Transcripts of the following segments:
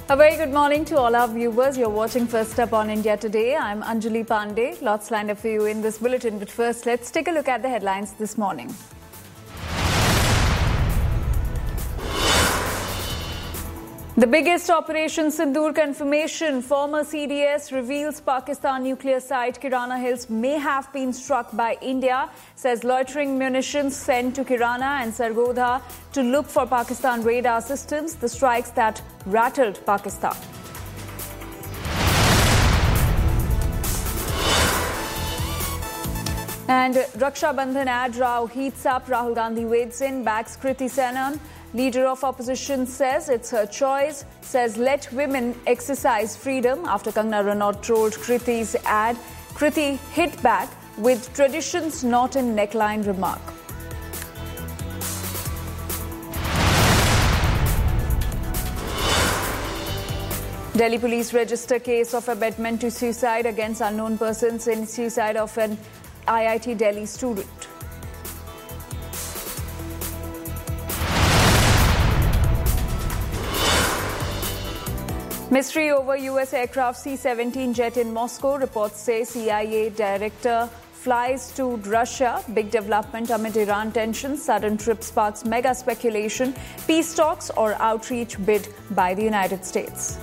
A very good morning to all our viewers. You're watching First Up on India Today. I'm Anjali Pandey. Lots lined up for you in this bulletin. But first, let's take a look at the headlines this morning. The biggest Operation Sindoor confirmation. Former CDS reveals Pakistan nuclear site Kirana Hills may have been struck by India. Says loitering munitions sent to Kirana and Sargodha to look for Pakistan radar systems. The strikes that rattled Pakistan. And Raksha Bandhan ad Rao heats up. Rahul Gandhi wades in, backs Kriti Senan. Leader of opposition says it's her choice, says let women exercise freedom. After Kangana Ranaut trolled Kriti's ad, Kriti hit back with traditions not in neckline remark. Delhi police register case of abetment to suicide against unknown persons in suicide of an IIT Delhi student. Mystery over US aircraft C-17 jet in Moscow. Reports say CIA director flies to Russia. Big development amid Iran tensions. Sudden trip sparks mega speculation. Peace talks or outreach bid by the United States.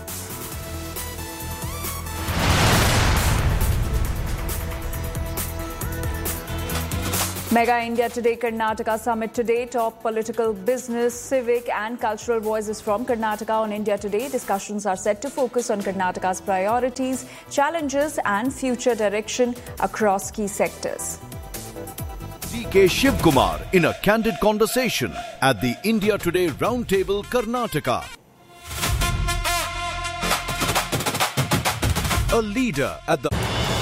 Mega India Today Karnataka Summit today. Top political, business, civic and cultural voices from Karnataka on India Today. Discussions are set to focus on Karnataka's priorities, challenges and future direction across key sectors. D.K. Shivkumar in a candid conversation at the India Today Roundtable Karnataka. A leader at the...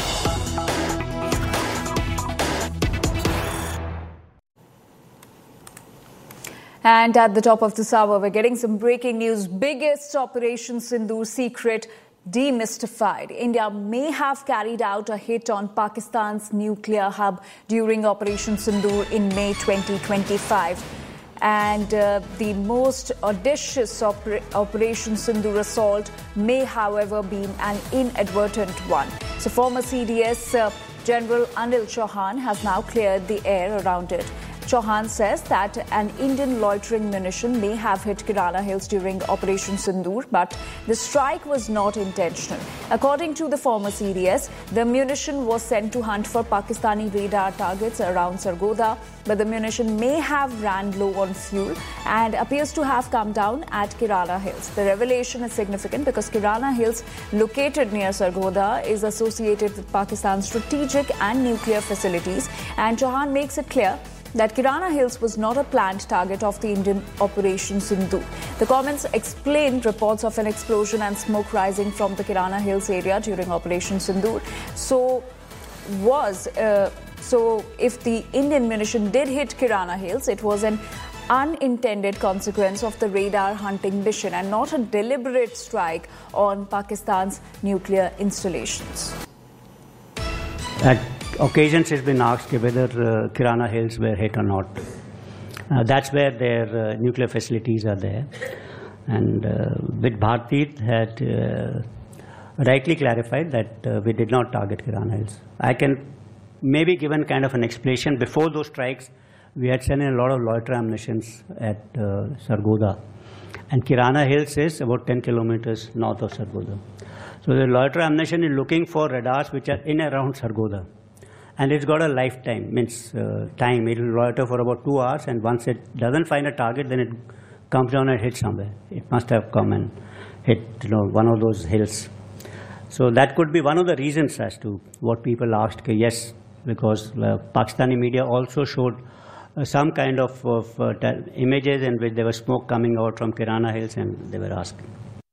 And at the top of this hour, we're getting some breaking news. Biggest Operation Sindoor secret demystified. India may have carried out a hit on Pakistan's nuclear hub during Operation Sindoor in May 2025. And the most audacious Operation Sindoor assault may, however, be an inadvertent one. So former CDS General Anil Chauhan has now cleared the air around it. Chauhan says that an Indian loitering munition may have hit Kirana Hills during Operation Sindoor, but the strike was not intentional. According to the former CDS, the munition was sent to hunt for Pakistani radar targets around Sargodha, but the munition may have ran low on fuel and appears to have come down at Kirana Hills. The revelation is significant because Kirana Hills, located near Sargodha, is associated with Pakistan's strategic and nuclear facilities, and Chauhan makes it clear that Kirana Hills was not a planned target of the Indian Operation Sindoor. The comments explained reports of an explosion and smoke rising from the Kirana Hills area during Operation Sindoor. So if the Indian munition did hit Kirana Hills, it was an unintended consequence of the radar hunting mission and not a deliberate strike on Pakistan's nuclear installations. At occasions it's been asked whether Kirana Hills were hit or not. That's where their nuclear facilities are there. And with Bharti had rightly clarified that we did not target Kirana Hills. I can maybe give kind of an explanation. Before those strikes, we had sent in a lot of loiter ammunitions at Sargodha. And Kirana Hills is about 10 kilometers north of Sargodha. So the loiter ammunition is looking for radars which are in around Sargodha. And it's got a lifetime, means time. It will loiter for about 2 hours, and once it doesn't find a target, then it comes down and hits somewhere. It must have come and hit, one of those hills. So that could be one of the reasons as to what people asked. Yes, because Pakistani media also showed some kind of images in which there was smoke coming out from Kirana Hills, and they were asking.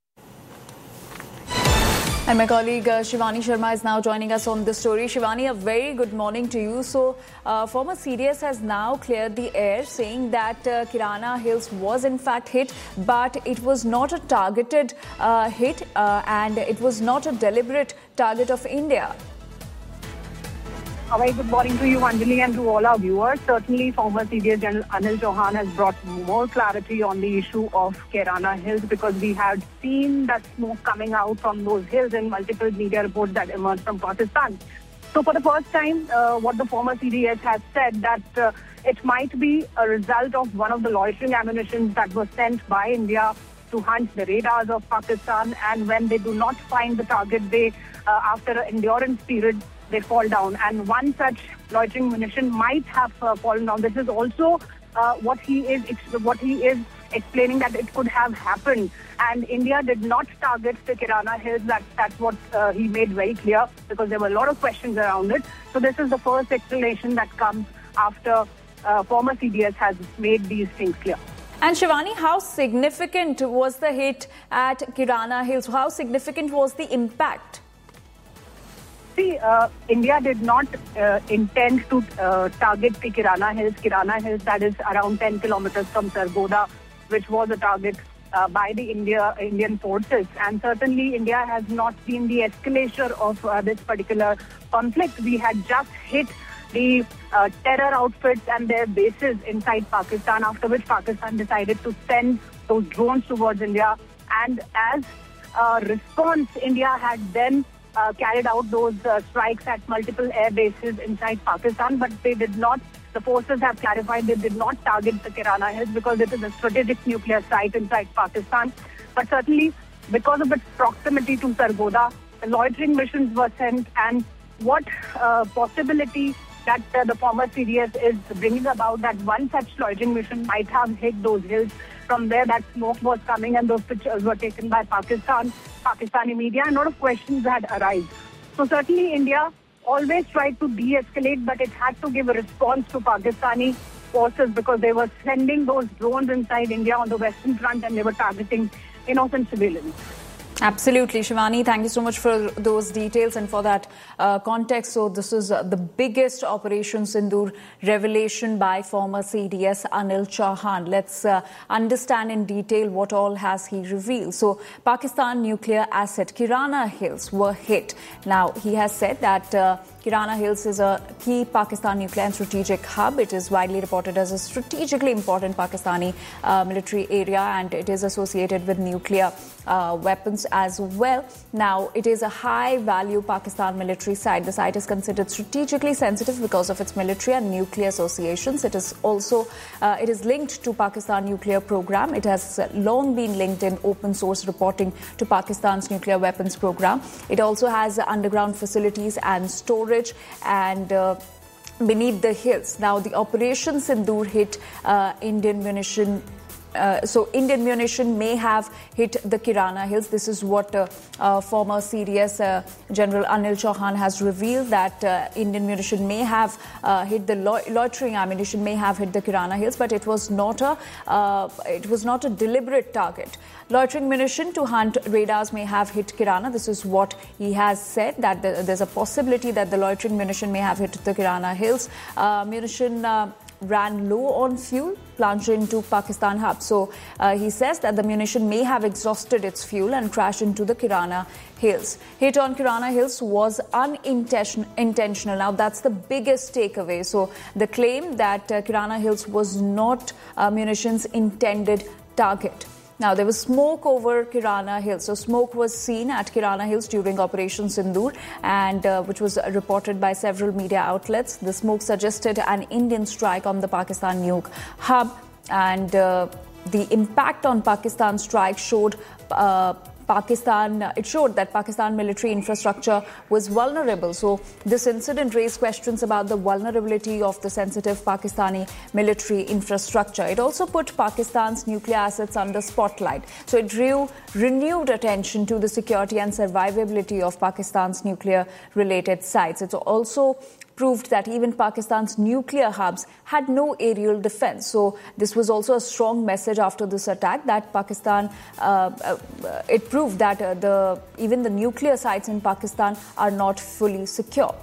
And my colleague Shivani Sharma is now joining us on this story. Shivani, a very good morning to you. So, former CDS has now cleared the air, saying that Kirana Hills was in fact hit, but it was not a targeted hit and it was not a deliberate target of India. A very good morning to you, Anjali, and to all our viewers. Certainly, former CDS General Anil Chauhan has brought more clarity on the issue of Kirana Hills, because we had seen that smoke coming out from those hills in multiple media reports that emerged from Pakistan. So for the first time, what the former CDS has said, that it might be a result of one of the loitering ammunitions that was sent by India to hunt the radars of Pakistan, and when they do not find the target, they, after an endurance period, they fall down. And one such loitering munition might have fallen down. This is also what he is explaining, that it could have happened. And India did not target the Kirana Hills. That's what he made very clear, because there were a lot of questions around it. So this is the first explanation that comes after former CDS has made these things clear. And Shivani, how significant was the hit at Kirana Hills? How significant was the impact? See, India did not intend to target the Kirana Hills. Kirana Hills, that is around 10 kilometers from Sargodha, which was a target by the Indian forces. And certainly, India has not been the escalator of this particular conflict. We had just hit the terror outfits and their bases inside Pakistan, after which Pakistan decided to send those drones towards India. And as a response, India had then carried out those strikes at multiple air bases inside Pakistan, but they did not, the forces have clarified, they did not target the Kirana Hills because it is a strategic nuclear site inside Pakistan. But certainly, because of its proximity to Sargodha, the loitering missions were sent, and what possibility that the former CDS is bringing about, that one such loitering mission might have hit those hills. From there, that smoke was coming, and those pictures were taken by Pakistani media, and a lot of questions had arisen. So certainly India always tried to de-escalate, but it had to give a response to Pakistani forces, because they were sending those drones inside India on the Western Front, and they were targeting innocent civilians. Absolutely, Shivani. Thank you so much for those details and for that context. So this is the biggest Operation Sindoor revelation by former CDS Anil Chauhan. Let's understand in detail what all has he revealed. So Pakistan nuclear asset Kirana Hills were hit. Now, he has said that Kirana Hills is a key Pakistan nuclear and strategic hub. It is widely reported as a strategically important Pakistani military area, and it is associated with nuclear weapons as well. Now, it is a high-value Pakistan military site. The site is considered strategically sensitive because of its military and nuclear associations. It is also it is linked to Pakistan nuclear program. It has long been linked in open source reporting to Pakistan's nuclear weapons program. It also has underground facilities and storage and beneath the hills. Now, the Operation Sindoor hit Indian munition. So Indian munition may have hit the Kirana Hills. This is what former CDS General Anil Chauhan has revealed, that Indian munition may have hit the loitering ammunition may have hit the Kirana Hills, but it was not a deliberate target. Loitering munition to hunt radars may have hit Kirana. This is what he has said, that there's a possibility that the loitering munition may have hit the Kirana Hills. Munition ran low on fuel, plunged into Pakistan hub. So he says that the munition may have exhausted its fuel and crashed into the Kirana Hills. Hit on Kirana Hills was unintentional. Now, that's the biggest takeaway. So the claim that Kirana Hills was not munitions intended target. Now, there was smoke over Kirana Hills. So, smoke was seen at Kirana Hills during Operation Sindoor, and which was reported by several media outlets. The smoke suggested an Indian strike on the Pakistan nuke hub, and the impact on Pakistan strike showed that Pakistan military infrastructure was vulnerable. So this incident raised questions about the vulnerability of the sensitive Pakistani military infrastructure. It also put Pakistan's nuclear assets under spotlight. So it drew renewed attention to the security and survivability of Pakistan's nuclear-related sites. It also proved that even Pakistan's nuclear hubs had no aerial defense. So this was also a strong message after this attack, that Pakistan, it proved that even the nuclear sites in Pakistan are not fully secure.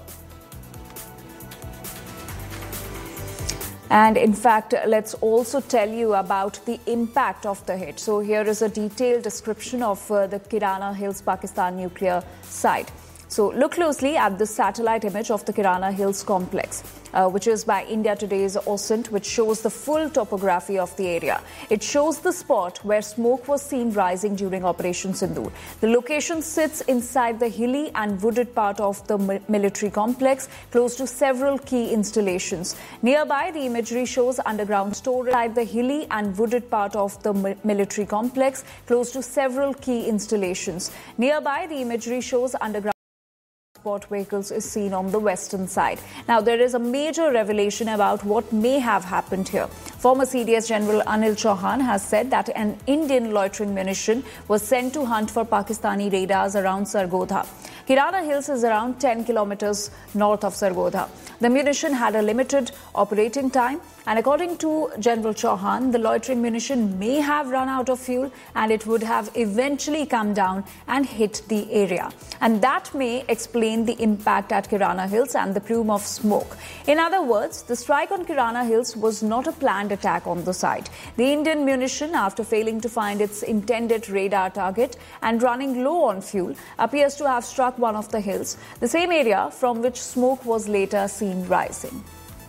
And in fact, let's also tell you about the impact of the hit. So here is a detailed description of the Kirana Hills Pakistan nuclear site. So look closely at the satellite image of the Kirana Hills complex, which is by India Today's OSINT, which shows the full topography of the area. It shows the spot where smoke was seen rising during Operation Sindoor. The location sits inside the hilly and wooded part of the military complex, close to several key installations. Nearby, the imagery shows underground storage inside the hilly and wooded part of the military complex, close to several key installations. Nearby, the imagery shows underground transport vehicles is seen on the western side. Now, there is a major revelation about what may have happened here. Former CDS General Anil Chauhan has said that an Indian loitering munition was sent to hunt for Pakistani radars around Sargodha. Kirana Hills is around 10 kilometers north of Sargodha. The munition had a limited operating time, and according to General Chauhan, the loitering munition may have run out of fuel and it would have eventually come down and hit the area. And that may explain the impact at Kirana Hills and the plume of smoke. In other words, the strike on Kirana Hills was not a planned attack on the site. The Indian munition, after failing to find its intended radar target and running low on fuel, appears to have struck one of the hills, the same area from which smoke was later seen rising.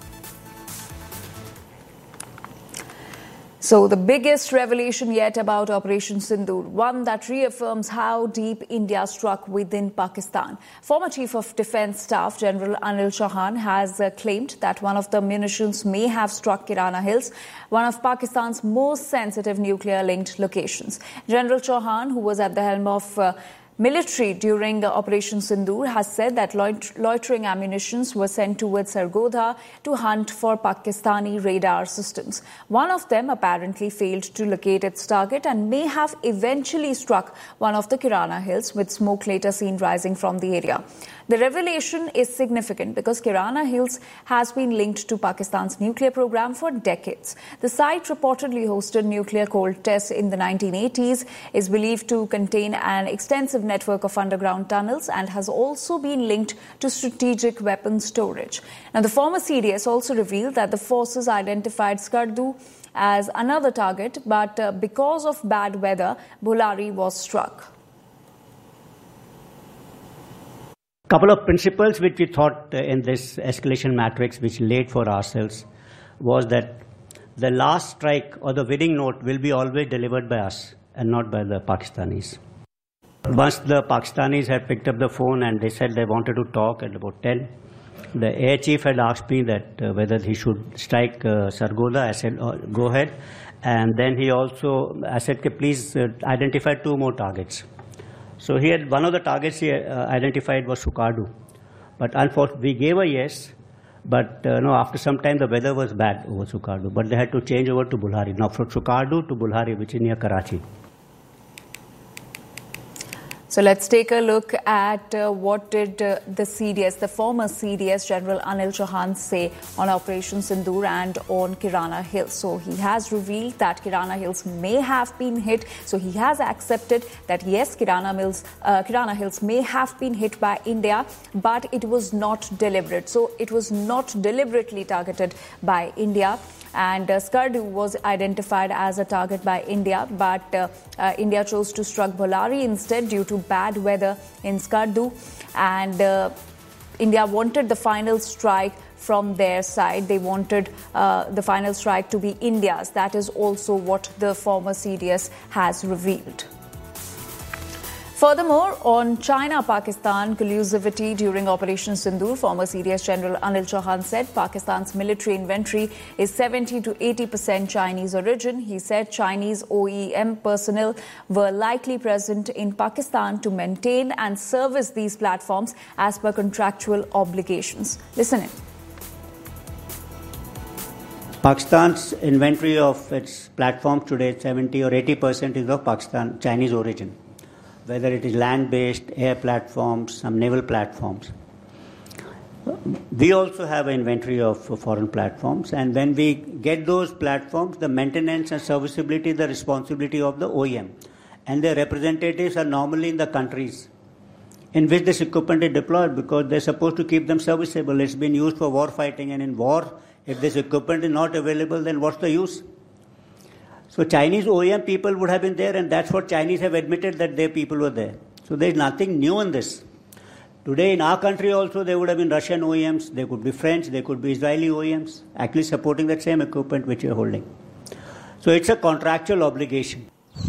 So the biggest revelation yet about Operation Sindoor, one that reaffirms how deep India struck within Pakistan. Former Chief of Defence Staff General Anil Chauhan has claimed that one of the munitions may have struck Kirana Hills, one of Pakistan's most sensitive nuclear-linked locations. General Chauhan, who was at the helm of military during Operation Sindoor, has said that loitering ammunitions were sent towards Sargodha to hunt for Pakistani radar systems. One of them apparently failed to locate its target and may have eventually struck one of the Kirana Hills, with smoke later seen rising from the area. The revelation is significant because Kirana Hills has been linked to Pakistan's nuclear program for decades. The site reportedly hosted nuclear cold tests in the 1980s, is believed to contain an extensive network of underground tunnels, and has also been linked to strategic weapon storage. Now, the former CDS also revealed that the forces identified Skardu as another target, but because of bad weather, Bhulari was struck. Couple of principles which we thought in this escalation matrix, which laid for ourselves, was that the last strike or the winning note will be always delivered by us and not by the Pakistanis. Once the Pakistanis had picked up the phone and they said they wanted to talk at about 10, the air chief had asked me that whether he should strike Sargodha. I said, go ahead. And then he also, I said, please identify 2 more targets. So he had one of the targets he identified was Sukardu, but unfortunately we gave a yes, but no, after some time the weather was bad over Sukardu, but they had to change over to Bhulari. Now from Sukardu to Bhulari, which is near Karachi. So let's take a look at what did the CDS, the former CDS General Anil Chauhan, say on Operation Sindoor and on Kirana Hills. So he has revealed that Kirana Hills may have been hit. So he has accepted that yes, Kirana Hills may have been hit by India, but it was not deliberate. So it was not deliberately targeted by India. And Skardu was identified as a target by India, but India chose to strike Bhulari instead due to bad weather in Skardu. And India wanted the final strike from their side. They wanted the final strike to be India's. That is also what the former CDS has revealed. Furthermore, on China-Pakistan collusivity during Operation Sindoor, former CDS General Anil Chauhan said Pakistan's military inventory is 70 to 80% Chinese origin. He said Chinese OEM personnel were likely present in Pakistan to maintain and service these platforms as per contractual obligations. Listen in. Pakistan's inventory of its platforms today, 70 or 80% is of Pakistan Chinese origin, whether it is land-based, air platforms, some naval platforms. We also have an inventory of foreign platforms, and when we get those platforms, the maintenance and serviceability is the responsibility of the OEM, and their representatives are normally in the countries in which this equipment is deployed, because they're supposed to keep them serviceable. It's been used for war fighting, and in war, if this equipment is not available, then what's the use? So Chinese OEM people would have been there, and that's what Chinese have admitted, that their people were there. So there's nothing new in this. Today in our country also there would have been Russian OEMs, there could be French, there could be Israeli OEMs actually supporting that same equipment which you're holding. So it's a contractual obligation.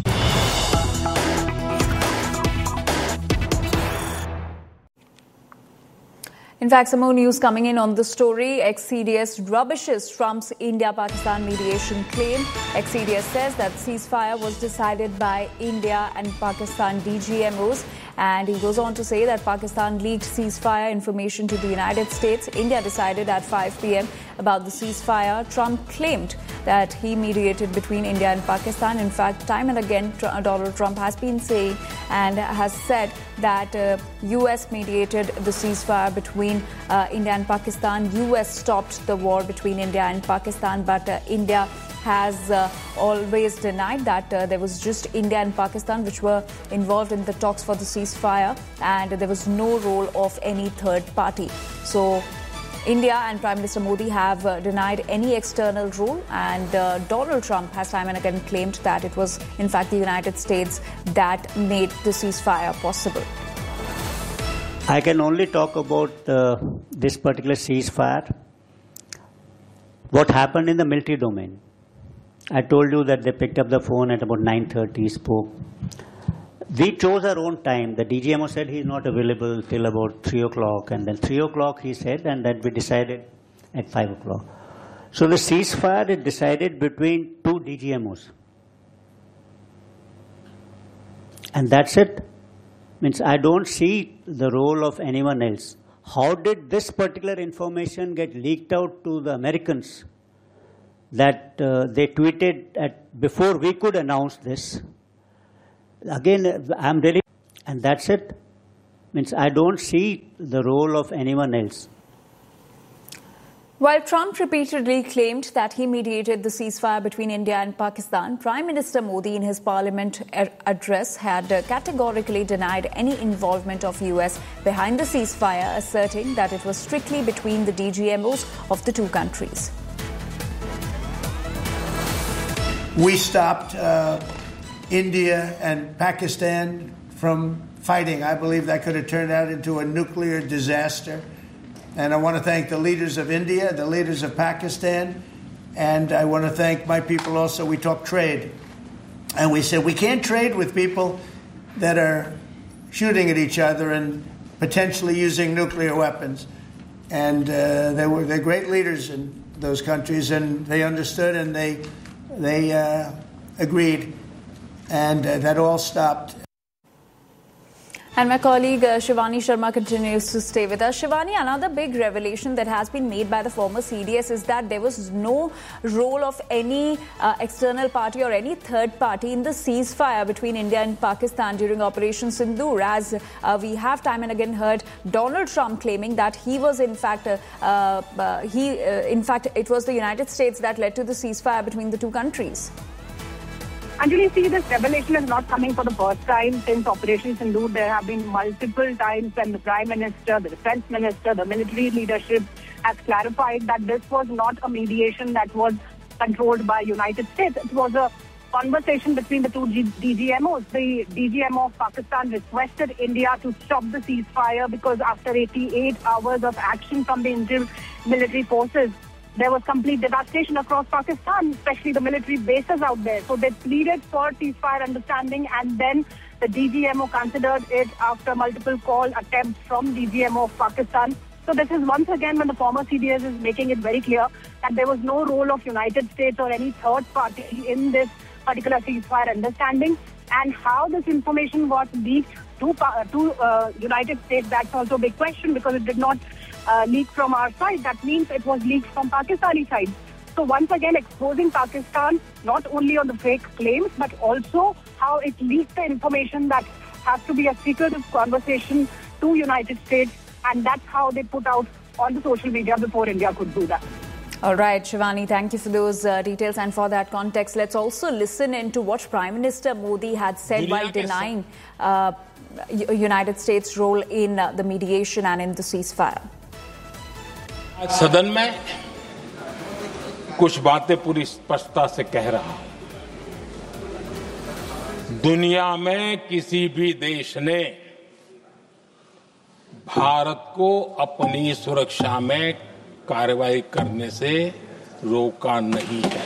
In fact, some more news coming in on the story. Ex-CDS rubbishes Trump's India-Pakistan mediation claim. Ex-CDS says that ceasefire was decided by India and Pakistan DGMOs. And he goes on to say that Pakistan leaked ceasefire information to the United States. India decided at 5 p.m. about the ceasefire. Trump claimed that he mediated between India and Pakistan. In fact, time and again, Donald Trump has been saying and has said that U.S. mediated the ceasefire between India and Pakistan. U.S. stopped the war between India and Pakistan, but India has always denied that there was just India and Pakistan which were involved in the talks for the ceasefire, and there was no role of any third party. So India and Prime Minister Modi have denied any external role, and Donald Trump has time and again claimed that it was in fact the United States that made the ceasefire possible. I can only talk about this particular ceasefire. What happened in the military domain? I told you that they picked up the phone at about 9:30, spoke. We chose our own time. The DGMO said he's not available till about 3 o'clock, and then 3 o'clock he said, and then we decided at 5 o'clock. So the ceasefire is decided between two DGMOs. And that's it. Means I don't see the role of anyone else. How did this particular information get leaked out to the Americans that they tweeted before we could announce this? Again, I'm really, and that's it. Means I don't see the role of anyone else. While Trump repeatedly claimed that he mediated the ceasefire between India and Pakistan, Prime Minister Modi in his parliament address had categorically denied any involvement of US behind the ceasefire, asserting that it was strictly between the DGMOs of the two countries. We stopped India and Pakistan from fighting. I believe that could have turned out into a nuclear disaster. And I want to thank the leaders of India, the leaders of Pakistan, and I want to thank my people also. We talked trade. And we said we can't trade with people that are shooting at each other and potentially using nuclear weapons. And they're great leaders in those countries, and they understood and they agreed. And that all stopped. And my colleague Shivani Sharma continues to stay with us. Shivani, another big revelation that has been made by the former CDS is that there was no role of any external party or any third party in the ceasefire between India and Pakistan during Operation Sindoor, as we have time and again heard Donald Trump claiming that he was in fact, it was the United States that led to the ceasefire between the two countries. Anjali, see, this revelation is not coming for the first time since Operation Sindoor. There have been multiple times when the Prime Minister, the Defence Minister, the military leadership has clarified that this was not a mediation that was controlled by United States. It was a conversation between the two DGMOs. The DGMO of Pakistan requested India to stop the ceasefire because after 88 hours of action from the Indian military forces, there was complete devastation across Pakistan, especially the military bases out there. So they pleaded for ceasefire understanding, and then the DGMO considered it after multiple call attempts from DGMO of Pakistan. So this is once again when the former CDS is making it very clear that there was no role of United States or any third party in this particular ceasefire understanding. And how this information was leaked to United States, that's also a big question, because it did not leak from our side. That means it was leaked from Pakistani side. So once again exposing Pakistan not only on the fake claims but also how it leaked the information that has to be a secretive conversation to United States, and that's how they put out on the social media before India could do that. All right, Shivani, thank you for those details and for that context. Let's also listen into what Prime Minister Modi had said while denying United States' role in the mediation and in the ceasefire. आज सदन में कुछ बातें पूरी स्पष्टता से कह रहा हूं। दुनिया में किसी भी देश ने भारत को अपनी सुरक्षा में कार्रवाई करने से रोका नहीं है।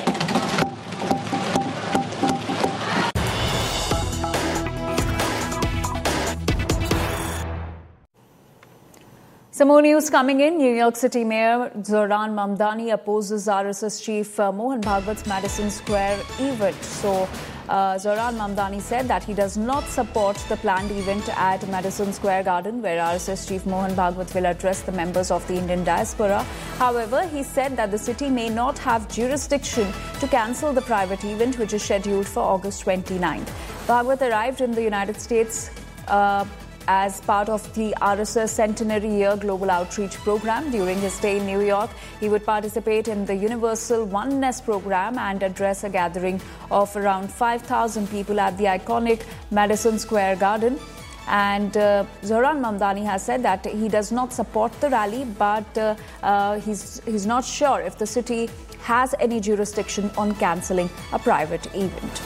Some more news coming in. New York City Mayor Zohran Mamdani opposes RSS Chief Mohan Bhagwat's Madison Square event. So, Zohran Mamdani said that he does not support the planned event at Madison Square Garden, where RSS Chief Mohan Bhagwat will address the members of the Indian diaspora. However, he said that the city may not have jurisdiction to cancel the private event, which is scheduled for August 29th. Bhagwat arrived in the United States as part of the RSS Centenary Year Global Outreach Program. During his stay in New York, he would participate in the Universal Oneness Program and address a gathering of around 5,000 people at the iconic Madison Square Garden. And Zohran Mamdani has said that he does not support the rally, but he's not sure if the city has any jurisdiction on cancelling a private event.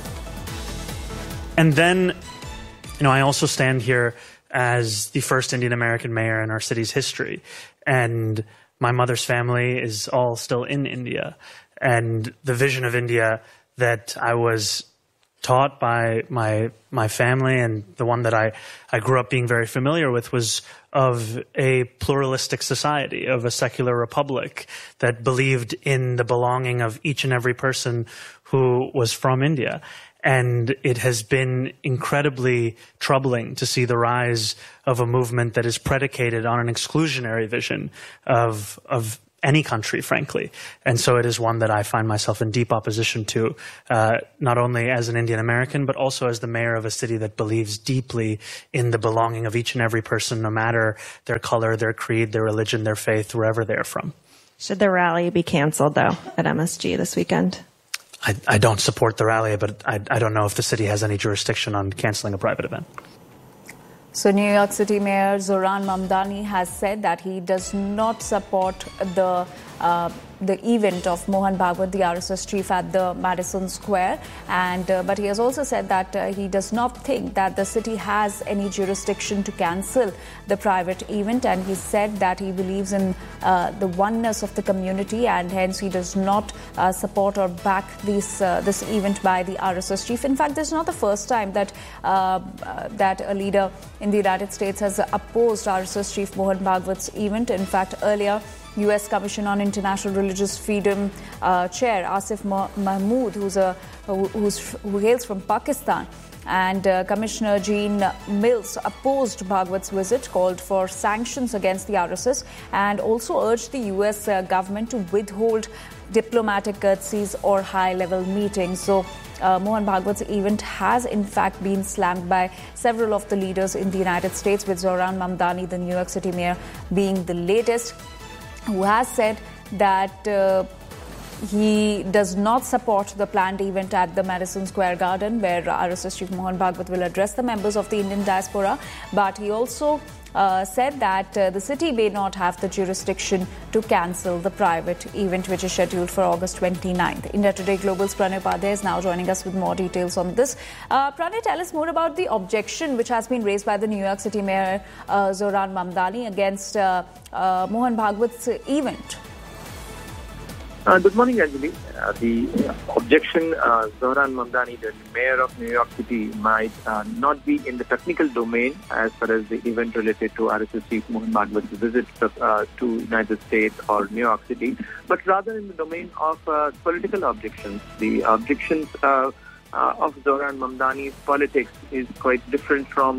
And then, I also stand here as the first Indian American mayor in our city's history. And my mother's family is all still in India. And the vision of India that I was taught by my family, and the one that I grew up being very familiar with, was of a pluralistic society, of a secular republic that believed in the belonging of each and every person who was from India. And it has been incredibly troubling to see the rise of a movement that is predicated on an exclusionary vision of any country, frankly. And so it is one that I find myself in deep opposition to, not only as an Indian American, but also as the mayor of a city that believes deeply in the belonging of each and every person, no matter their color, their creed, their religion, their faith, wherever they're from. Should the rally be canceled, though, at MSG this weekend? I don't support the rally, but I don't know if the city has any jurisdiction on canceling a private event. So New York City Mayor Zohran Mamdani has said that he does not support the event of Mohan Bhagwat, the RSS chief, at the Madison Square, but he has also said that he does not think that the city has any jurisdiction to cancel the private event, and he said that he believes in the oneness of the community, and hence he does not support or back this event by the RSS chief. In fact, this is not the first time that a leader in the United States has opposed RSS chief Mohan Bhagwat's event. In fact, earlier, U.S. Commission on International Religious Freedom Chair Asif Mahmood, who hails from Pakistan, and Commissioner Jean Mills opposed Bhagwat's visit, called for sanctions against the RSS, and also urged the U.S. government to withhold diplomatic courtesies or high-level meetings. So Mohan Bhagwat's event has in fact been slammed by several of the leaders in the United States, with Zohran Mamdani, the New York City mayor, being the latest, who has said that he does not support the planned event at the Madison Square Garden, where RSS Chief Mohan Bhagwat will address the members of the Indian diaspora. But he also said that the city may not have the jurisdiction to cancel the private event, which is scheduled for August 29th. India Today Global's Pranay Upadhyay is now joining us with more details on this. Pranay, tell us more about the objection which has been raised by the New York City Mayor Zohran Mamdani against Mohan Bhagwat's event. Good morning, Anjali. The objection, Zohran Mamdani, the mayor of New York City, might not be in the technical domain as far as the event related to RSS Chief Mohan Bhagwat's visit to United States or New York City, but rather in the domain of political objections. The objections of Zohran Mamdani's politics is quite different from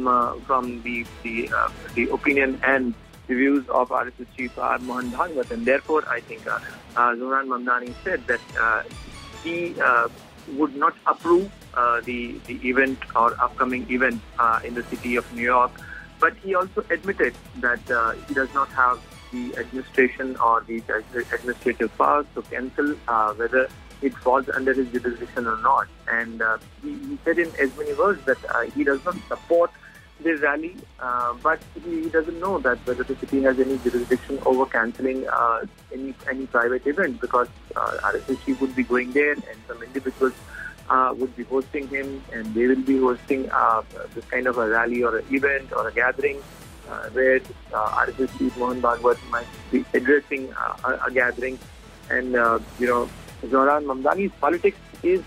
the opinion and the views of RSS Chief Mohan Bhagwat, and therefore I think Zohran Mamdani said that he would not approve the event or upcoming event in the city of New York, but he also admitted that he does not have the administration or the administrative powers to cancel whether it falls under his jurisdiction or not. And he said in as many words that he does not support the rally, but he doesn't know that whether the city has any jurisdiction over cancelling any private event, because RSS chief would be going there and some individuals would be hosting him, and they will be hosting this kind of a rally or an event or a gathering where RSS chief Mohan Bhagwat might be addressing a gathering. And, Zohran Mamdani's politics is,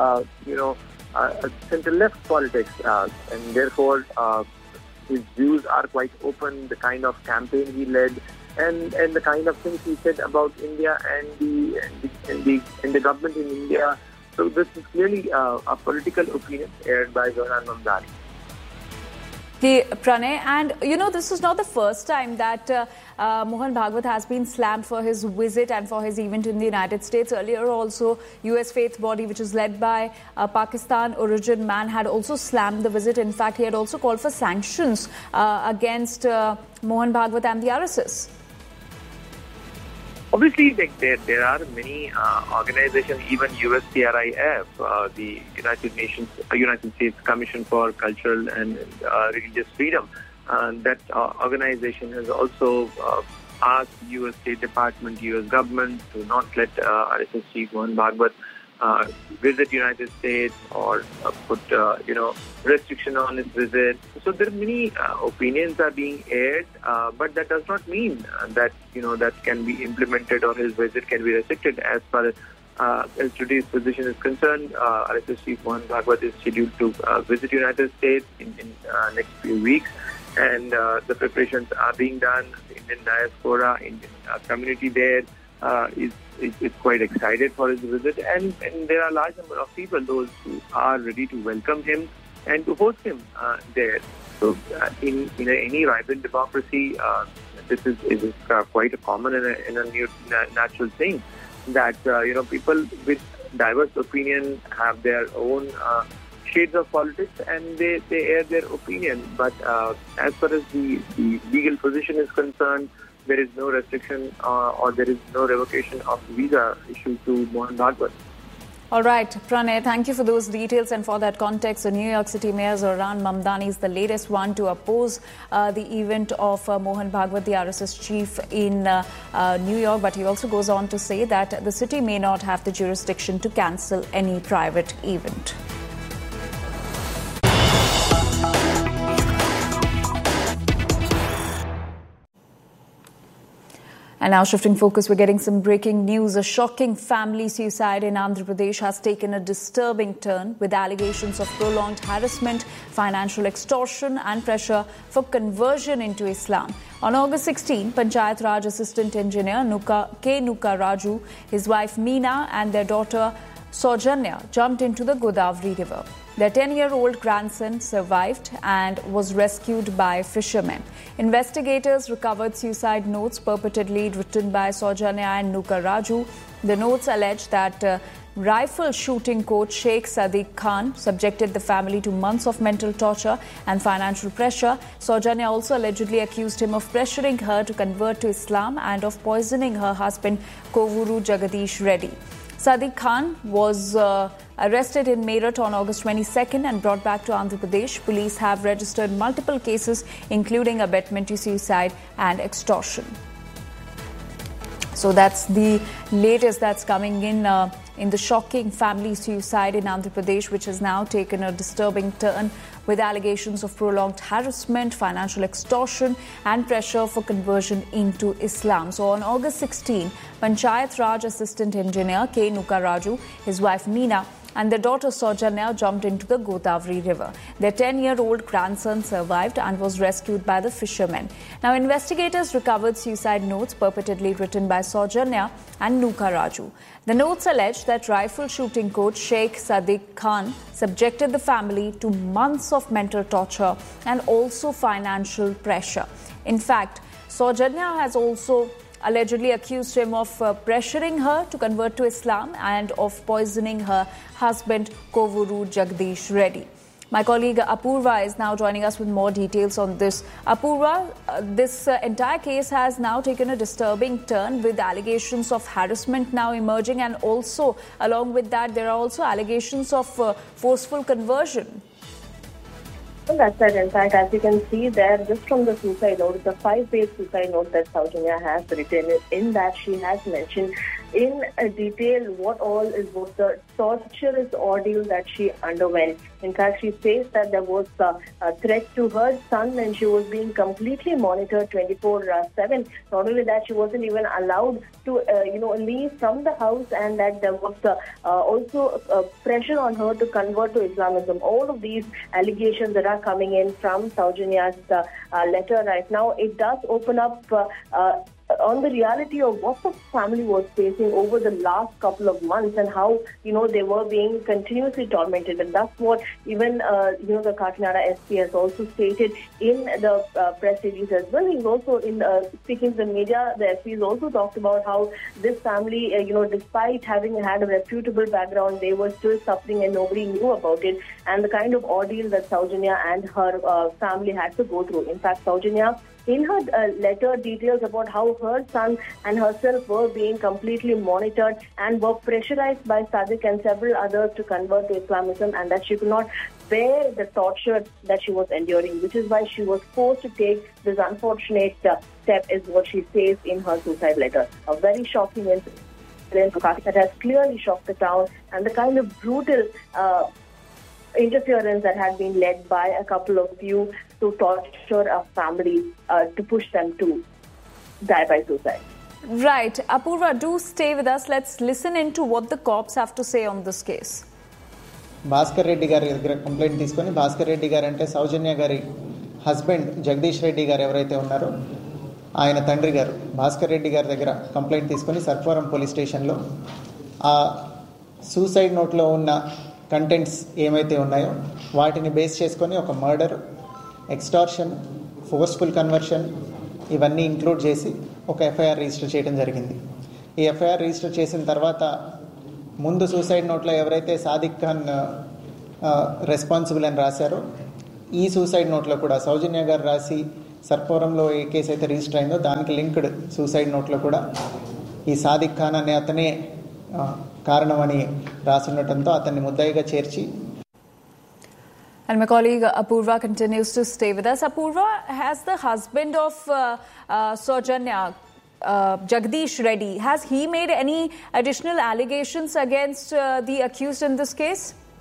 center-left politics, and therefore his views are quite open. The kind of campaign he led, and the kind of things he said about India and the government in India. So this is clearly a political opinion aired by Zohran Mamdani. Pranay, and this is not the first time that Mohan Bhagwat has been slammed for his visit and for his event in the United States. Earlier also, US faith body, which is led by a Pakistan origin man, had also slammed the visit. In fact, he had also called for sanctions against Mohan Bhagwat and the RSS. Obviously, there are many organizations, even USCRIF, the United States Commission for Cultural and Religious Freedom. That organization has also asked U.S. State Department, U.S. government to not let RSS chief Mohan Bhagwat visit United States or put restriction on his visit. So there are many opinions are being aired, but that does not mean that that can be implemented or his visit can be restricted. As far as today's position is concerned, RSS chief Mohan Bhagwat is scheduled to visit United States in next few weeks, and the preparations are being done. The Indian diaspora, Indian community there is quite excited for his visit, and there are a large number of people, those who are ready to welcome him and to host him there. So in any vibrant democracy, this is quite a common and a new natural thing that people with diverse opinion have their own shades of politics and they air their opinion. But as far as the legal position is concerned, there is no restriction or there is no revocation of visa issued to Mohan Bhagwat. All right, Pranay, thank you for those details and for that context. So New York City Mayor Zohran Mamdani is the latest one to oppose the event of Mohan Bhagwat, the RSS chief in New York. But he also goes on to say that the city may not have the jurisdiction to cancel any private event. And now shifting focus, we're getting some breaking news. A shocking family suicide in Andhra Pradesh has taken a disturbing turn with allegations of prolonged harassment, financial extortion and pressure for conversion into Islam. On August 16, Panchayat Raj Assistant Engineer K. Nuka Raju, his wife Meena and their daughter Saujanya jumped into the Godavari River. Their 10-year-old grandson survived and was rescued by fishermen. Investigators recovered suicide notes purportedly written by Saujanya and Nuka Raju. The notes allege that rifle shooting coach Sheikh Sadiq Khan subjected the family to months of mental torture and financial pressure. Saujanya also allegedly accused him of pressuring her to convert to Islam and of poisoning her husband Kovuru Jagadish Reddy. Sadiq Khan was arrested in Meerut on August 22nd and brought back to Andhra Pradesh. Police have registered multiple cases, including abetment to suicide and extortion. So that's the latest that's coming in the shocking family suicide in Andhra Pradesh, which has now taken a disturbing turn with allegations of prolonged harassment, financial extortion and pressure for conversion into Islam. So on August 16, Panchayat Raj Assistant Engineer K. Nuka Raju, his wife Meena and their daughter Saujanya jumped into the Godavari River. Their 10-year-old grandson survived and was rescued by the fishermen. Now, investigators recovered suicide notes purportedly written by Saujanya and Nuka Raju. The notes allege that rifle shooting coach Sheikh Sadiq Khan subjected the family to months of mental torture and also financial pressure. In fact, Saujanya has also allegedly accused him of pressuring her to convert to Islam and of poisoning her husband Kovuru Jagadish Reddy. My colleague Apurva is now joining us with more details on this. Apurva, this entire case has now taken a disturbing turn with allegations of harassment now emerging, and also along with that there are also allegations of forceful conversion. Well, that's right. In fact, as you can see there, just from the suicide note, the 5-page suicide note that Saujanya has written, in that she has mentioned in detail what the torturous ordeal that she underwent. In fact, she says that there was a threat to her son and she was being completely monitored 24/7. Not only that, she wasn't even allowed to leave from the house, and that there was also pressure on her to convert to Islamism. All of these allegations that are coming in from Saujanya letter right now, it does open up on the reality of what the family was facing over the last couple of months and how, they were being continuously tormented. And that's what even, the Kakinada SP has also stated in the press release as well. He's also, in speaking to the media, the SP has also talked about how this family, despite having had a reputable background, they were still suffering and nobody knew about it. And the kind of ordeal that Saujanya and her family had to go through. In fact, Saujanya, in her letter, details about how her son and herself were being completely monitored and were pressurized by Sadiq and several others to convert to Islamism, and that she could not bear the torture that she was enduring, which is why she was forced to take this unfortunate step, is what she says in her suicide letter. A very shocking incident that has clearly shocked the town, and the kind of brutal interference that had been led by a couple of you to torture a family to push them to die by suicide. Right. Apurva, do stay with us. Let's listen into what the cops have to say on this case. Bhaskar Reddy గారి దగ్గర complaint తీసుకొని, భాస్కర్ రెడ్డి గారు అంటే సౌజన్య గారి husband Jagadish Reddy గారు ఎవరైతే ఉన్నారో ఆయన తండ్రి గారు భాస్కర్ రెడ్డి గారి దగ్గర కంప్లైంట్ తీసుకొని సర్పవరం పోలీస్ స్టేషన్లో ఆ సూసైడ్ నోట్లో ఉన్న కంటెంట్స్ ఏమైతే ఉన్నాయో వాటిని బేస్ చేసుకొని ఒక మర్డర్, ఎక్స్టార్షన్, ఫోర్స్ఫుల్ కన్వర్షన్ ఇవన్నీ ఇంక్లూడ్ చేసి ఒక ఎఫ్ఐఆర్ రిజిస్టర్ చేయడం జరిగింది. ఈ ఎఫ్ఐఆర్ రిజిస్టర్ చేసిన తర్వాత ముందు సూసైడ్ నోట్లో ఎవరైతే సాదిక్ ఖాన్ రెస్పాన్సిబుల్ అని రాశారో ఈ సూసైడ్ నోట్లో కూడా సౌజన్య గారు రాసి సర్పవరంలో ఏ కేసు అయితే రిజిస్టర్ అయిందో దానికి లింక్డ్ సూసైడ్ నోట్లో కూడా ఈ సాదిక్ ఖాన్ అనే అతనే కారణమని రాసుండటంతో అతన్ని ముద్దాయిగా చేర్చి. And my colleague Apurva continues to stay with us. Apurva, has the husband of Saujanya, Jagdish Reddy, has he made any additional allegations against the accused in this case?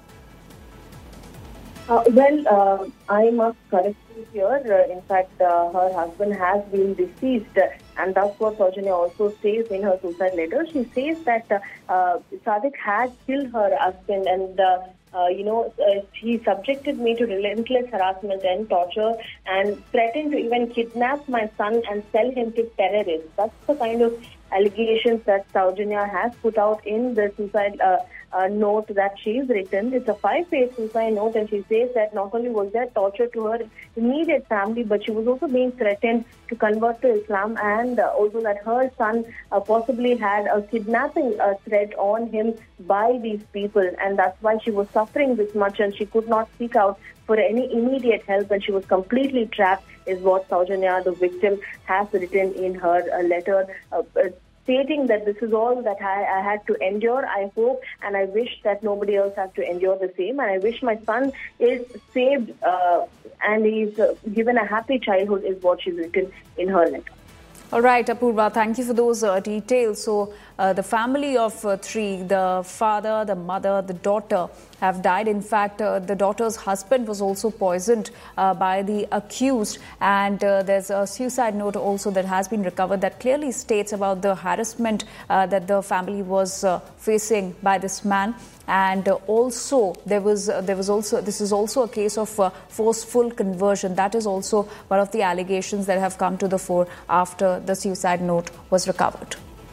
I must correct you here. In fact, her husband has been deceased, and that's what Saujanya also says in her suicide letter. She says that Sadiq had killed her husband, and he subjected me to relentless harassment and torture and threatened to even kidnap my son and sell him to terrorists. That's the kind of allegations that Saujanya has put out in the suicide note that she's written. It's a 5-page suicide note, and she says that not only was there torture to her immediate family, but she was also being threatened to convert to Islam, and also that her son possibly had a kidnapping threat on him by these people, and that's why she was suffering this much and she could not seek out for any immediate help, and she was completely trapped, is what Saujanya, the victim, has written in her letter, stating that this is all that I had to endure. I hope and I wish that nobody else has to endure the same, and I wish my son is saved and he's given a happy childhood, is what she's written in her letter. All right, Apurva, thank you for those details. So the family of 3, the father, the mother, the daughter, have died. In fact, the daughter's husband was also poisoned by the accused, and there's a suicide note also that has been recovered that clearly states about the harassment that the family was facing by this man. And also there was also, this is also a case of forceful conversion. That is also one of the allegations that have come to the fore after the suicide note was recovered.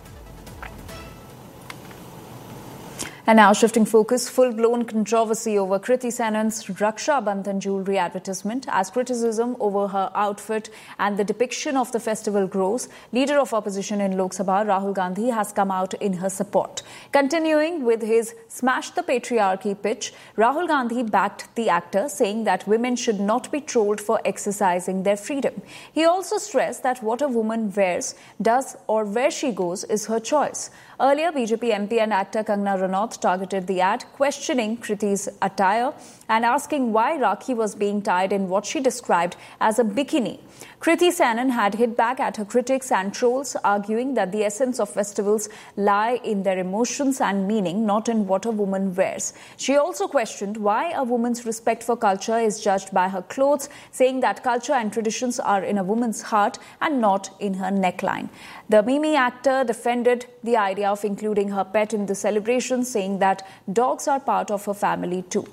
And now shifting focus, full-blown controversy over Kriti Senon's Raksha Bandhan jewellery advertisement. As criticism over her outfit and the depiction of the festival grows, Leader of Opposition in Lok Sabha, Rahul Gandhi, has come out in her support. Continuing with his Smash the Patriarchy pitch, Rahul Gandhi backed the actor, saying that women should not be trolled for exercising their freedom. He also stressed that what a woman wears, does or where she goes is her choice. Earlier, BJP MP and actor Kangana Ranaut targeted the ad, questioning Kriti's attire and asking why Rakhi was being tied in what she described as a bikini. Kriti Sanon had hit back at her critics and trolls, arguing that the essence of festivals lie in their emotions and meaning, not in what a woman wears. She also questioned why a woman's respect for culture is judged by her clothes, saying that culture and traditions are in a woman's heart and not in her neckline. The Mimi actor defended the idea of including her pet in the celebration, saying that dogs are part of her family too.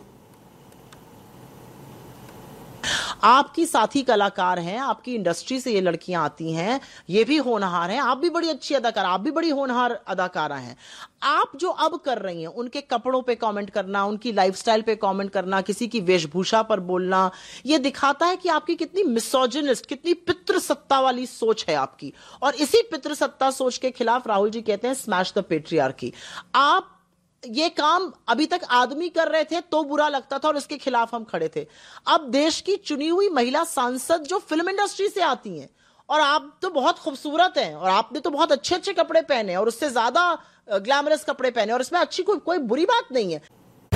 आपकी साथी कलाकार हैं, आपकी industry से ये लड़कियां आती हैं, ये भी होनहार हैं, आप भी बड़ी अच्छी अदाकार, आप भी बड़ी होनहार अदाकारा हैं। आप जो अब कर रही हैं, उनके कपड़ों पे कमेंट करना, उनकी लाइफस्टाइल पे कमेंट करना, किसी की वेशभूषा पर बोलना, ये दिखाता है कि आपकी कितनी मिसोजिनिस्ट, कितनी पितृसत्ता वाली सोच है आपकी। और इसी पितृसत्ता सोच के खिलाफ राहुल जी कहते हैं स्मैश द पेट्रियार्की। आप ये काम अभी तक आदमी कर रहे थे तो बुरा लगता था और इसके खिलाफ हम खड़े थे। अब देश की चुनी हुई महिला सांसद जो फिल्म इंडस्ट्री से आती हैं, और आप तो बहुत खूबसूरत हैं और आपने तो बहुत अच्छे अच्छे कपड़े पहने और उससे ज्यादा ग्लैमरस कपड़े पहने, और इसमें अच्छी कोई बुरी बात नहीं है।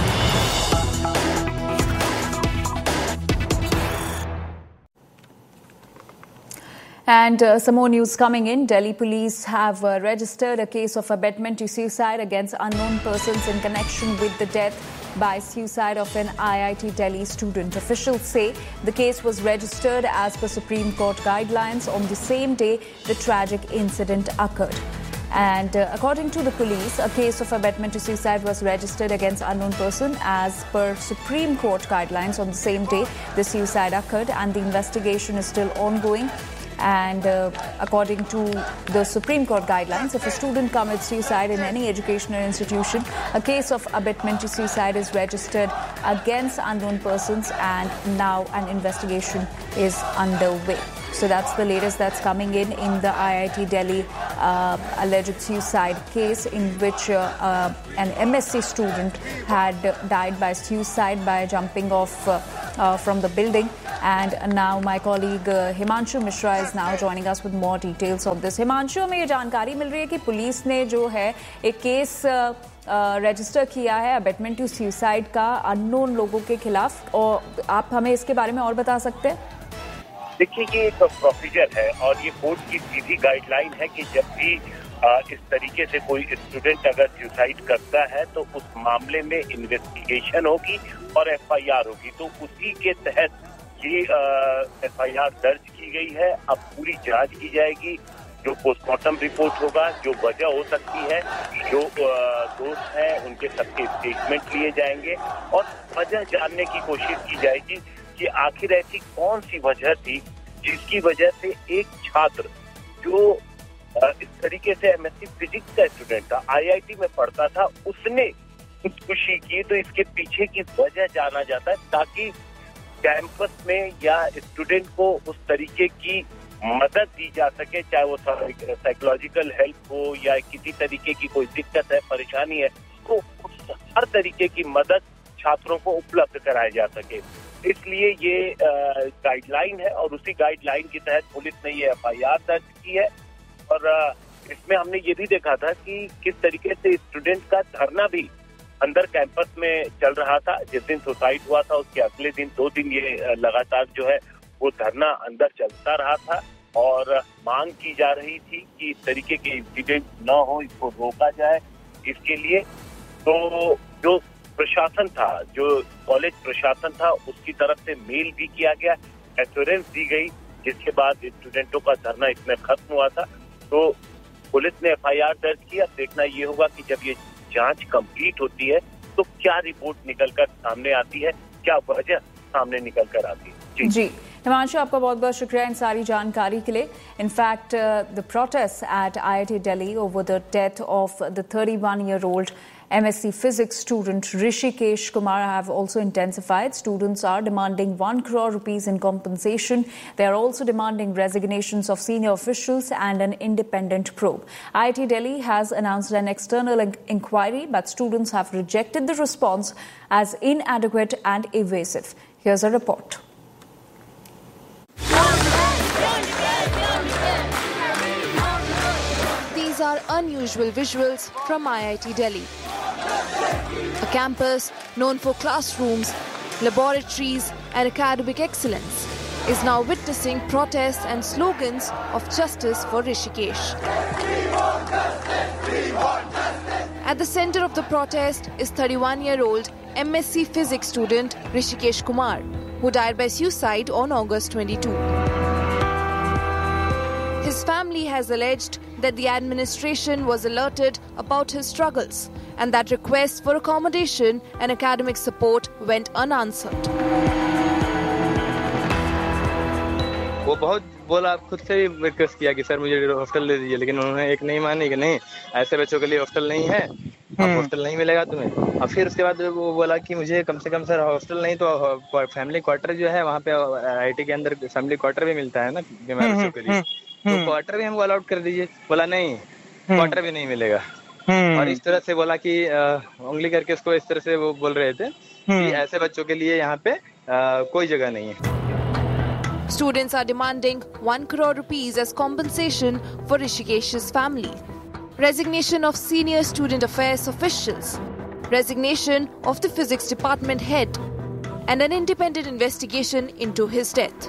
And some more news coming in. Delhi police have registered a case of abetment to suicide against unknown persons in connection with the death by suicide of an IIT Delhi student. Officials say the case was registered as per Supreme Court guidelines on the same day the tragic incident occurred. And according to the police, a case of abetment to suicide was registered against unknown person as per Supreme Court guidelines on the same day the suicide occurred, and the investigation is still ongoing. And according to the Supreme Court guidelines, if a student commits suicide in any educational institution, a case of abetment to suicide is registered against unknown persons, and now an investigation is underway. So that's the latest that's coming in the IIT Delhi alleged suicide case, in which an MSc student had died by suicide by jumping off from the building. And now my colleague Himanshu Mishra is now joining us with more details of this. Himanshu, हमें ये जानकारी मिल रही है कि police ने जो है एक केस रजिस्टर किया है अबेटमेंट टू सुसाइड का अननोन लोगों के खिलाफ, और आप हमें इसके बारे में और बता सकते हैं? देखिए, ये एक प्रोसीजर है और ये कोर्ट की सीधी गाइडलाइन है कि जब भी इस तरीके से कोई स्टूडेंट अगर सुसाइड करता है तो उस मामले में इन्वेस्टिगेशन होगी और FIR होगी। तो उसी के तहत ये FIR दर्ज की गई है। अब पूरी जांच की जाएगी, जो पोस्टमार्टम रिपोर्ट होगा, जो वजह हो सकती है, जो दोस्त हैं उनके सबके स्टेटमेंट लिए जाएंगे और वजह जानने की कोशिश की जाएगी कि आखिर ऐसी कौन सी वजह थी जिसकी वजह से एक छात्र जो इस तरीके से MSc फिजिक्स का स्टूडेंट था, IIT में पढ़ता था, उसने खुदकुशी की। तो इसके पीछे की वजह जाना जाता है ताकि कैंपस में या स्टूडेंट को उस तरीके की मदद दी जा सके, चाहे वो साइकोलॉजिकल हेल्प हो या किसी तरीके की कोई दिक्कत है, परेशानी है, तो हर तरीके की मदद छात्रों को उपलब्ध कराया जा सके। इसलिए ये गाइडलाइन है और उसी गाइडलाइन के तहत पुलिस ने ये FIR दर्ज की है। और इसमें हमने ये भी देखा था कि किस तरीके से स्टूडेंट का धरना भी अंदर कैंपस में चल रहा था। जिस दिन सुसाइड हुआ था उसके अगले दिन 2 दिन ये लगातार जो है वो धरना अंदर चलता रहा था और मांग की जा रही थी कि इस तरीके के इंसिडेंट न हो, इसको रोका जाए। इसके लिए तो जो प्रशासन था, जो कॉलेज प्रशासन था, उसकी तरफ से मेल भी किया गया, एश्योरेंस दी गई, जिसके बाद स्टूडेंटों का धरना इसमें खत्म हुआ था। तो पुलिस ने FIR दर्ज किया। देखना ये होगा कि जब ये जांच कंप्लीट होती है तो क्या रिपोर्ट निकलकर सामने आती है, क्या वजह सामने निकलकर आती है। जी हिमांशु, आपका बहुत बहुत शुक्रिया इन सारी जानकारी के लिए। In fact the protest eight IIT Delhi over the death of the 31-year-old MSc Physics student Rishikesh Kumar have also intensified. Students are demanding 1 crore rupees in compensation. They are also demanding resignations of senior officials and an independent probe. IIT Delhi has announced an external inquiry, but students have rejected the response as inadequate and evasive. Here's a report. These are unusual visuals from IIT Delhi. A campus known for classrooms, laboratories and academic excellence is now witnessing protests and slogans of justice for Rishikesh. At the center of the protest is 31-year-old MSc Physics student Rishikesh Kumar, who died by suicide on August 22. His family has alleged that the administration was alerted about his struggles and that requests for accommodation and academic support went unanswered. वो बहुत बोला, खुद से ही request किया कि sir मुझे hostel दे दीजिए, लेकिन उन्होंने एक नहीं मानी कि नहीं, ऐसे बच्चों के लिए हॉस्टल नहीं है, अब हॉस्टल नहीं मिलेगा तुम्हें। और फिर उसके बाद वो बोला कि मुझे कम से कम सर हॉस्टल नहीं तो फैमिली क्वार्टर जो है वहाँ पे IIT के अंदर फैमिली क्वार्टर भी मिलता है ना बीमार बच्चों के लिए, तो क्वार्टर भी हमको अलाउड कर दीजिए। बोला नहीं, क्वार्टर भी नहीं मिलेगा। और इस तरह से बोला कि उंगली करके उसको इस तरह से वो बोल रहे थे कि ऐसे बच्चों के लिए यहाँ पे कोई जगह नहीं है। Students are demanding 1 crore rupees as compensation for Rishikesh's family. Resignation of senior student affairs officials. Resignation of the physics department head. And an independent investigation into his death.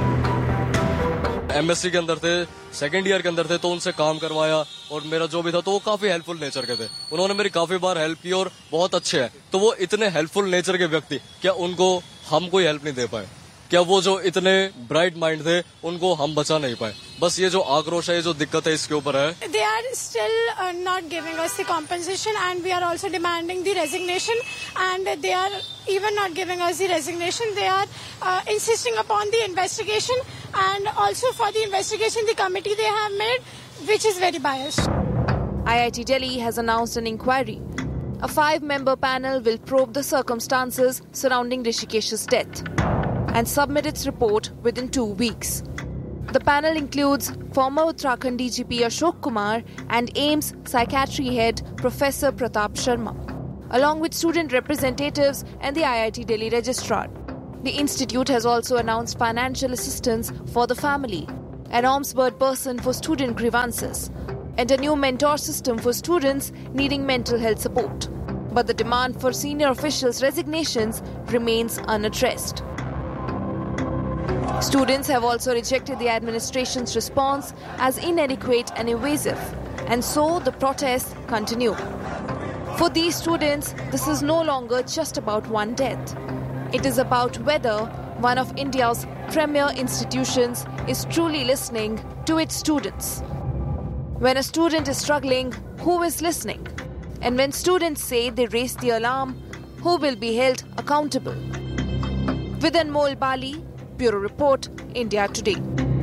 MSc के अंदर थे, सेकेंड ईयर के अंदर थे, तो उनसे काम करवाया और मेरा जो भी था तो वो काफी हेल्पफुल नेचर के थे। उन्होंने मेरी काफी बार हेल्प की और बहुत अच्छे हैं। तो वो इतने हेल्पफुल नेचर के व्यक्ति, क्या उनको हम कोई हेल्प नहीं दे पाए? क्या वो जो इतने ब्राइट माइंड थे उनको हम बचा नहीं पाए? बस ये जो आक्रोश है, ये जो दिक्कत है इसके ऊपर है। They are still not giving us the compensation and we are also demanding the resignation, and they are even not giving us the resignation. They are insisting upon the investigation, and also for the investigation the committee they have made, which is very biased. IIT Delhi has announced an inquiry. A 5-member panel will probe the circumstances surrounding Rishikesh's death and submit its report within 2 weeks. The panel includes former Uttarakhand DGP Ashok Kumar and AIIMS Psychiatry Head Professor Pratap Sharma, along with student representatives and the IIT Delhi Registrar. The institute has also announced financial assistance for the family, an ombudsman person for student grievances, and a new mentor system for students needing mental health support. But the demand for senior officials' resignations remains unaddressed. Students have also rejected the administration's response as inadequate and evasive, and so the protests continue. For these students, this is no longer just about one death. It is about whether one of India's premier institutions is truly listening to its students. When a student is struggling, who is listening? And when students say they raised the alarm, who will be held accountable? With Anmol Bali, Bureau Report, India Today.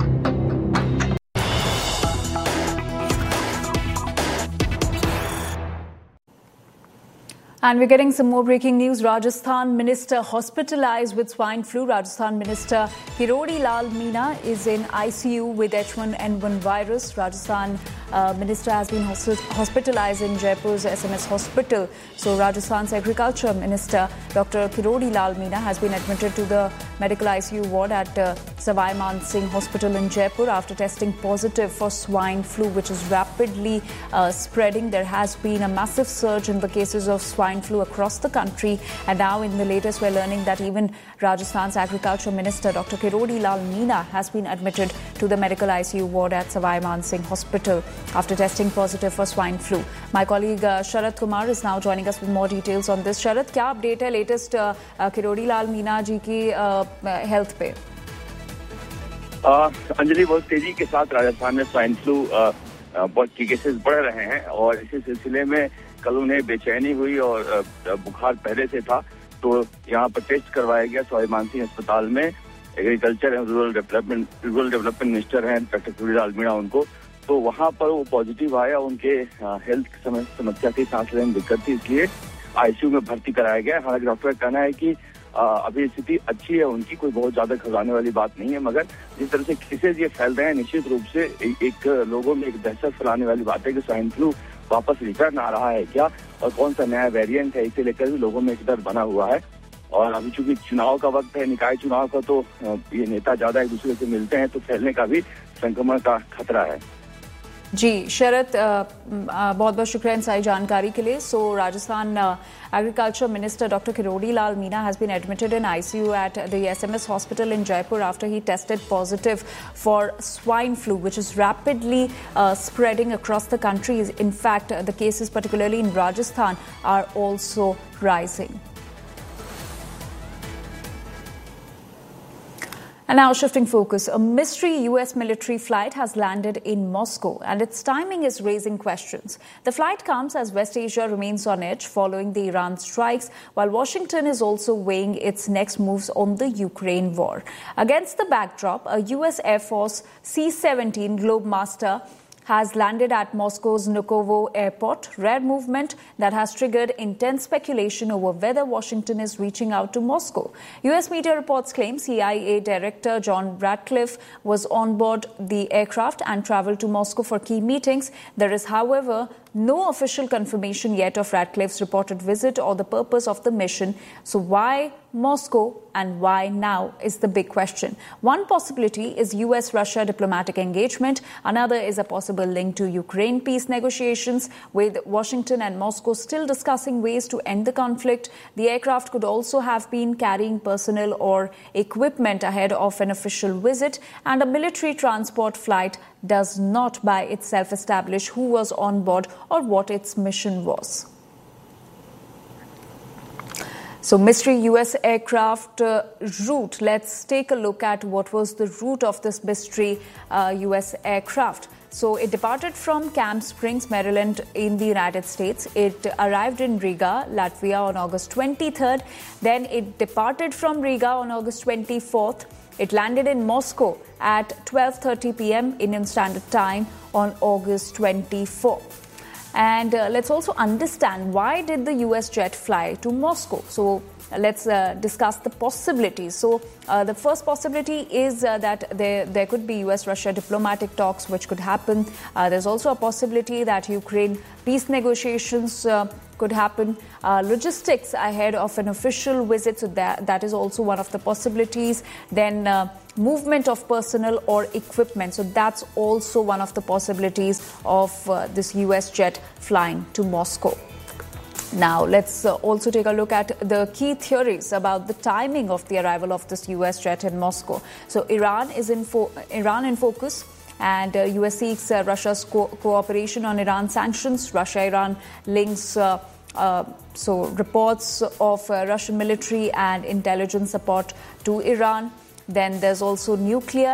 And we're getting some more breaking news. Rajasthan minister hospitalized with swine flu. Rajasthan minister Kirodi Lal Meena is in ICU with H1N1 virus. Rajasthan minister has been hospitalized in Jaipur's SMS hospital. So Rajasthan's agriculture minister Dr. Kirodi Lal Meena has been admitted to the medical ICU ward at Savai Man Singh Hospital in Jaipur after testing positive for swine flu, which is rapidly spreading. There has been a massive surge in the cases of swine flu across the country, and now in the latest we're learning that even Rajasthan's agriculture minister Dr. Kirodi Lal Meena has been admitted to the medical ICU ward at Savai Man Singh Hospital after testing positive for swine flu. My colleague Sharat Kumar is now joining us with more details on this. Sharat, क्या update है latest Kirodi Lal Meena जी की health पे? अंजलि, बहुत तेजी के साथ राजस्थान में swine flu के केसेस बढ़ रहे हैं और इसी सिलसिले में कल उन्हें बेचैनी हुई और बुखार पहले से था, तो यहाँ पर टेस्ट करवाया गया सवाई मानसिंह अस्पताल में। Agriculture and rural development minister हैं डॉक्टर किरोड़ी लाल मीणा उनको, तो वहाँ पर वो पॉजिटिव आया। उनके हेल्थ समस्या थी, सांस लेने में दिक्कत थी, इसलिए आईसीयू में भर्ती कराया गया। हालांकि डॉक्टर का कहना है कि अभी स्थिति अच्छी है उनकी, कोई बहुत ज्यादा घबराने वाली बात नहीं है, मगर जिस तरह से केसेज ये फैल रहे हैं निश्चित रूप से एक लोगों में एक दहशत फैलाने वाली बात है कि स्वाइन फ्लू वापस रिटर्न आ रहा है क्या और कौन सा नया वेरिएंट है, इसे लेकर भी लोगों में एक डर बना हुआ है। और अभी चूंकि चुनाव का वक्त है, निकाय चुनाव का, तो ये नेता ज्यादा एक दूसरे से मिलते हैं तो फैलने का भी संक्रमण का खतरा है। जी शरद बहुत बहुत शुक्रिया इन सारी जानकारी के लिए. सो Rajasthan Agriculture Minister Dr. Kirodi Lal Meena has been admitted in ICU at the SMS hospital in Jaipur after he tested positive for swine flu, which is rapidly spreading across the country. In fact, the cases, particularly in Rajasthan, are also rising. And now shifting focus, a mystery US military flight has landed in Moscow and its timing is raising questions. The flight comes as West Asia remains on edge following the Iran strikes, while Washington is also weighing its next moves on the Ukraine war. Against the backdrop, a US Air Force C-17 Globemaster has landed at Moscow's Vnukovo airport, rare movement that has triggered intense speculation over whether Washington is reaching out to Moscow. US media reports claim CIA Director John Ratcliffe was on board the aircraft and traveled to Moscow for key meetings. There is, however, no official confirmation yet of Ratcliffe's reported visit or the purpose of the mission. So why Moscow and why now is the big question. One possibility is US-Russia diplomatic engagement. Another is a possible link to Ukraine peace negotiations, with Washington and Moscow still discussing ways to end the conflict. The aircraft could also have been carrying personnel or equipment ahead of an official visit, and a military transport flight does not by itself establish who was on board or what its mission was. So, mystery US aircraft route. Let's take a look at what was the route of this mystery US aircraft. So, it departed from Camp Springs, Maryland in the United States. It arrived in Riga, Latvia on August 23rd. Then it departed from Riga on August 24th. It landed in Moscow at 12:30 p.m. Indian Standard Time on August 24th. And let's also understand, why did the US jet fly to Moscow? So let's discuss the possibilities. So the first possibility is that there could be US-Russia diplomatic talks which could happen. There's also a possibility that Ukraine peace negotiations could happen. Logistics ahead of an official visit, so that is also one of the possibilities. Then movement of personnel or equipment, so that's also one of the possibilities of this US jet flying to Moscow. Now, let's also take a look at the key theories about the timing of the arrival of this US jet in Moscow. So Iran in focus. And US seeks Russia's cooperation on Iran sanctions. Russia-Iran links, so reports of Russian military and intelligence support to Iran. Then there's also nuclear